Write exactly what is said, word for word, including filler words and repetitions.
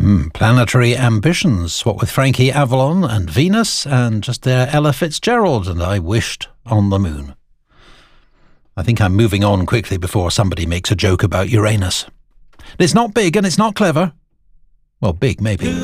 Mm, Planetary Ambitions, what with Frankie Avalon and Venus, and just there Ella Fitzgerald and I Wished on the Moon. I think I'm moving on quickly before somebody makes a joke about Uranus. It's not big and it's not clever. Well, big maybe.